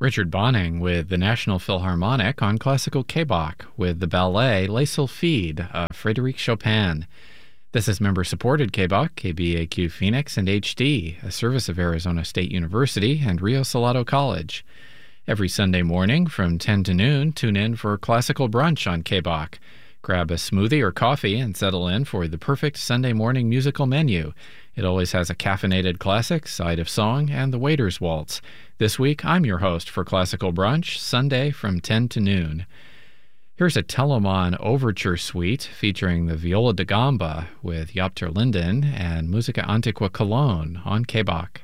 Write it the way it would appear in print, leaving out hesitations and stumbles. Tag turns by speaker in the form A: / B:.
A: Richard Bonning with the National Philharmonic on Classical K-Bach with the ballet Les Sylphides of Frédéric Chopin. This is member-supported K-Bach, KBAQ Phoenix, and HD, a service of Arizona State University and Rio Salado College. Every Sunday morning from 10 to noon, tune in for Classical Brunch on K-Bach. Grab a smoothie or coffee and settle in for the perfect Sunday morning musical menu. It always has a caffeinated classic, side of song, and the waiter's waltz. This week, I'm your host for Classical Brunch, Sunday from 10 to noon. Here's a Telemann Overture Suite featuring the Viola da Gamba with Jaap ter Linden and Musica Antiqua Cologne on K-Bach.